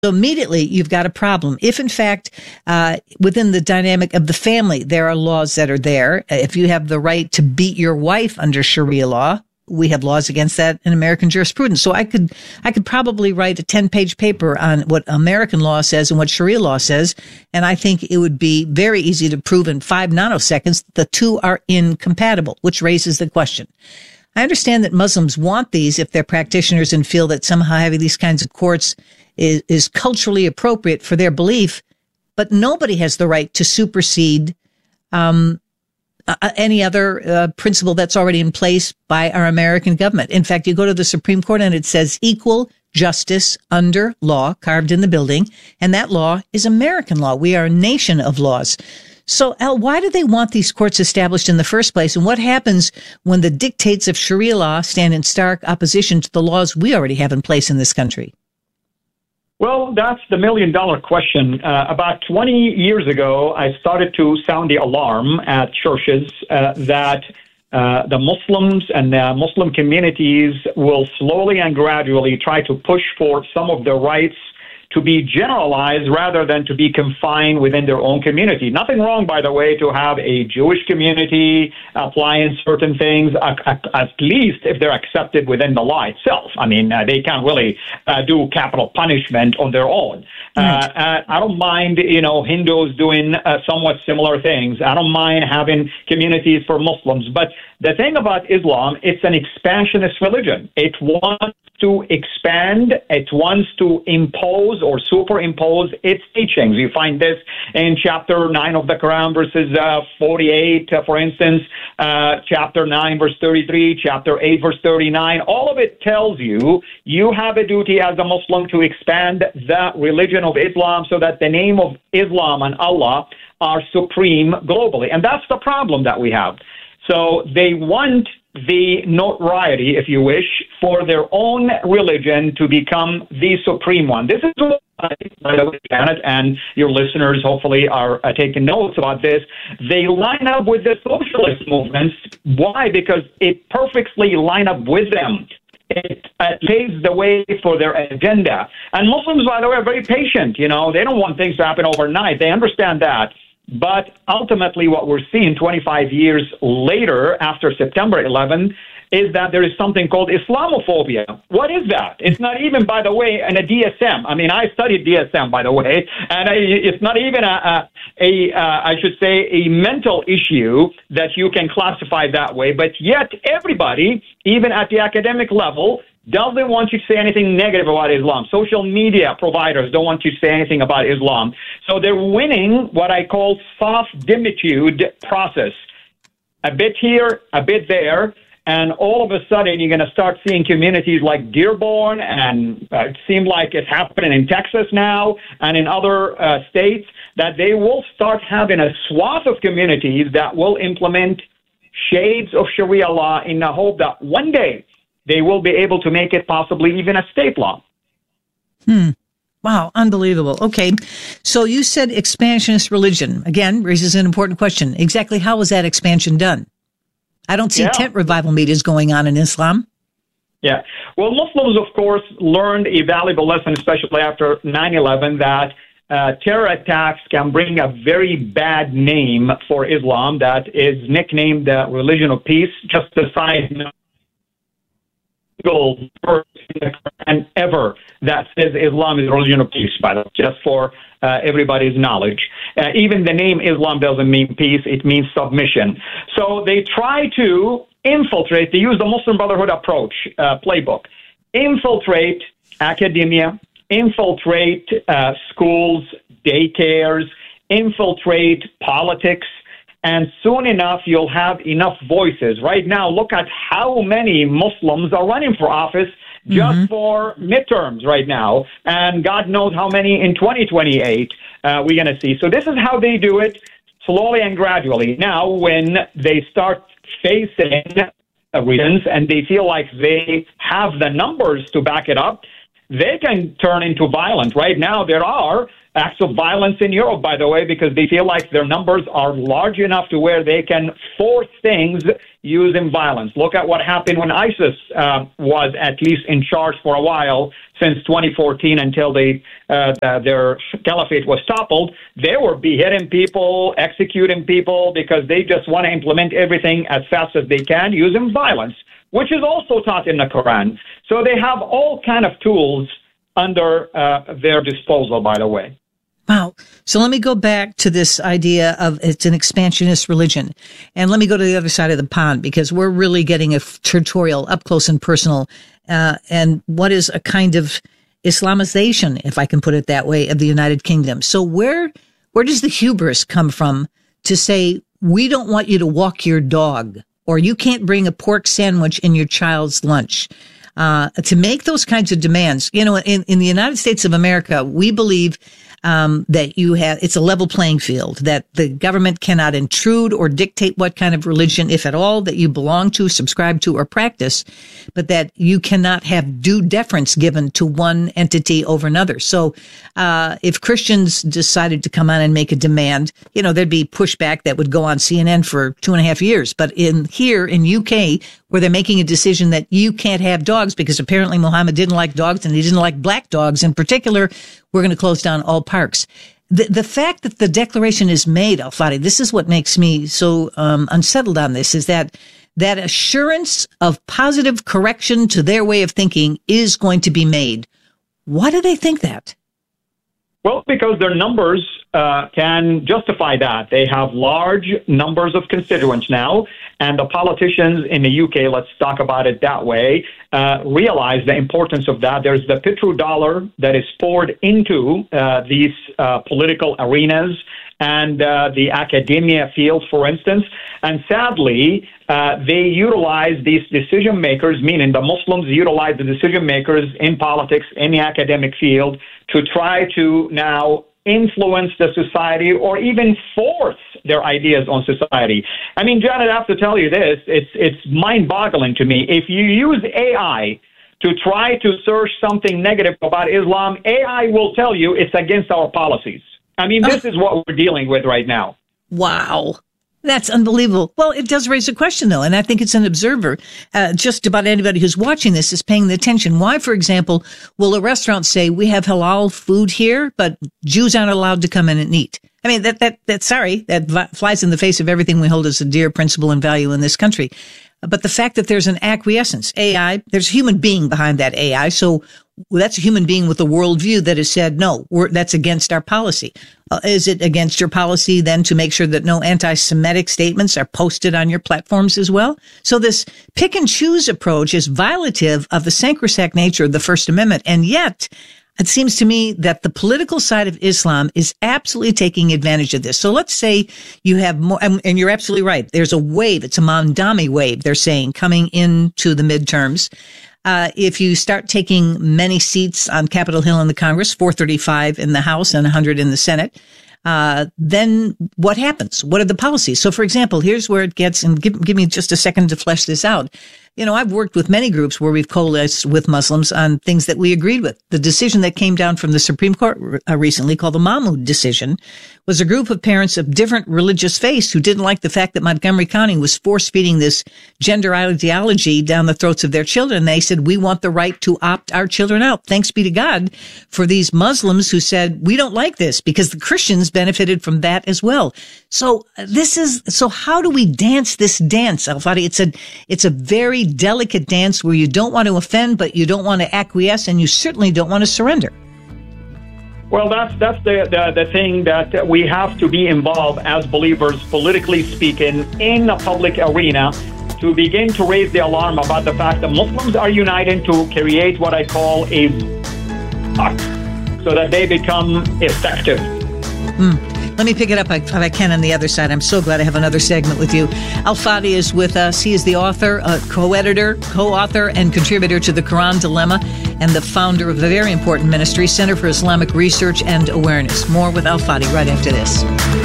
So immediately you've got a problem. If in fact, within the dynamic of the family, there are laws that are there. If you have the right to beat your wife under Sharia law, we have laws against that in American jurisprudence. So I could probably write a 10-page paper on what American law says and what Sharia law says. And I think it would be very easy to prove in 5 nanoseconds that the two are incompatible, which raises the question. I understand that Muslims want these if they're practitioners and feel that somehow having these kinds of courts is culturally appropriate for their belief, but nobody has the right to supersede any other principle that's already in place by our American government. In fact, you go to the Supreme Court and it says equal justice under law carved in the building, and that law is American law. We are a nation of laws. So, Al, why do they want these courts established in the first place? And what happens when the dictates of Sharia law stand in stark opposition to the laws we already have in place in this country? Well, that's the million-dollar question. About 20 years ago, I started to sound the alarm at churches that the Muslims and the Muslim communities will slowly and gradually try to push for some of their rights to be generalized rather than to be confined within their own community. Nothing wrong, by the way, to have a Jewish community applying certain things, at least if they're accepted within the law itself. I mean, they can't really do capital punishment on their own. I don't mind, Hindus doing somewhat similar things. I don't mind having communities for Muslims. But the thing about Islam, it's an expansionist religion. It wants to expand. It wants to impose or superimpose its teachings. You find this in chapter 9 of the Quran, verses 48, for instance, chapter 9, verse 33, chapter 8, verse 39. All of it tells you you have a duty as a Muslim to expand the religion of Islam so that the name of Islam and Allah are supreme globally. And that's the problem that we have. So they want the notoriety, if you wish, for their own religion to become the supreme one. This is what by the way, Janet, and your listeners hopefully are taking notes about this. They line up with the socialist movements. Why? Because it perfectly line up with them. It paves the way for their agenda. And Muslims, by the way, are very patient. They don't want things to happen overnight. They understand that. But ultimately, what we're seeing 25 years later, after September 11th, is that there is something called Islamophobia. What is that? It's not even, by the way, in a DSM. I mean, I studied DSM, by the way, and it's not even I should say, a mental issue that you can classify that way. But yet, everybody, even at the academic level, doesn't want you to say anything negative about Islam. Social media providers don't want you to say anything about Islam. So they're winning what I call soft dimitude process. A bit here, a bit there, and all of a sudden you're going to start seeing communities like Dearborn, and it seems like it's happening in Texas now and in other states, that they will start having a swath of communities that will implement shades of Sharia law in the hope that one day they will be able to make it possibly even a state law. Wow, unbelievable. Okay, so you said expansionist religion. Again, raises an important question. Exactly how was that expansion done? I don't see tent revival meetings going on in Islam. Yeah. Well, Muslims, of course, learned a valuable lesson, especially after 9/11, that terror attacks can bring a very bad name for Islam that is nicknamed the religion of peace. Just a side note. Verse in the Quran ever that says Islam is a religion of peace, by the way, just for everybody's knowledge. Even the name Islam doesn't mean peace, it means submission. So they try to infiltrate, they use the Muslim Brotherhood approach, playbook, infiltrate academia, infiltrate schools, daycares, infiltrate politics, and soon enough, you'll have enough voices. Right now, look at how many Muslims are running for office just for midterms right now. And God knows how many in 2028 we're going to see. So this is how they do it, slowly and gradually. Now, when they start facing reasons and they feel like they have the numbers to back it up, they can turn into violence. Right now, there are acts of violence in Europe, by the way, because they feel like their numbers are large enough to where they can force things using violence. Look at what happened when ISIS was at least in charge for a while, since 2014 until their caliphate was toppled. They were beheading people, executing people, because they just want to implement everything as fast as they can using violence, which is also taught in the Quran. So they have all kind of tools under their disposal, by the way. Wow. So let me go back to this idea of it's an expansionist religion. And let me go to the other side of the pond, because we're really getting a tutorial up close and personal. And what is a kind of Islamization, if I can put it that way, of the United Kingdom. So where does the hubris come from to say, we don't want you to walk your dog, or you can't bring a pork sandwich in your child's lunch? To make those kinds of demands, in the United States of America, we believe that it's a level playing field, that the government cannot intrude or dictate what kind of religion, if at all, that you belong to, subscribe to, or practice, but that you cannot have due deference given to one entity over another. So, if Christians decided to come on and make a demand, there'd be pushback that would go on CNN for 2.5 years. But here in UK, where they're making a decision that you can't have dogs because apparently Muhammad didn't like dogs and he didn't like black dogs in particular, we're going to close down all parks. The fact that the declaration is made, Al-Fadi, this is what makes me so unsettled on this, is that assurance of positive correction to their way of thinking is going to be made. Why do they think that? Well, because their numbers can justify that. They have large numbers of constituents now, and the politicians in the UK, let's talk about it that way, realize the importance of that. There's the petrodollar that is poured into these political arenas and the academia field, for instance. And sadly, they utilize these decision makers, meaning the Muslims utilize the decision makers in politics, in the academic field, to try to now influence the society or even force their ideas on society. I mean, Janet, I have to tell you this, it's mind-boggling to me. If you use AI to try to search something negative about Islam, AI will tell you it's against our policies. I mean, this is what we're dealing with right now. Wow. That's unbelievable. Well, it does raise a question, though, and I think it's an observer. Just about anybody who's watching this is paying the attention. Why, for example, will a restaurant say, we have halal food here, but Jews aren't allowed to come in and eat? I mean, that flies in the face of everything we hold as a dear principle and value in this country. But the fact that there's an acquiescence, AI, there's a human being behind that AI. So that's a human being with a worldview that has said, no, that's against our policy. Is it against your policy then to make sure that no anti-Semitic statements are posted on your platforms as well? So this pick and choose approach is violative of the sacrosanct nature of the First Amendment. And yet, it seems to me that the political side of Islam is absolutely taking advantage of this. So let's say you have more, and you're absolutely right. There's a wave. It's a Mamdani wave, they're saying, coming into the midterms. If you start taking many seats on Capitol Hill in the Congress, 435 in the House and 100 in the Senate, then what happens? What are the policies? So, for example, here's where it gets, and give me just a second to flesh this out. I've worked with many groups where we've coalesced with Muslims on things that we agreed with. The decision that came down from the Supreme Court recently, called the Mahmoud decision, was a group of parents of different religious faiths who didn't like the fact that Montgomery County was force-feeding this gender ideology down the throats of their children. They said, we want the right to opt our children out. Thanks be to God for these Muslims who said, we don't like this, because the Christians benefited from that as well. So how do we dance this dance, Al-Fadi? It's a very delicate dance where you don't want to offend, but you don't want to acquiesce, and you certainly don't want to surrender. Well, that's the thing, that we have to be involved as believers, politically speaking, in the public arena, to begin to raise the alarm about the fact that Muslims are uniting to create what I call a so that they become effective. Let me pick it up if I can on the other side. I'm so glad I have another segment with you. Al-Fadi is with us. He is the author, co-editor, co-author, and contributor to The Quran Dilemma, and the founder of a very important ministry, Center for Islamic Research and Awareness. More with Al-Fadi right after this.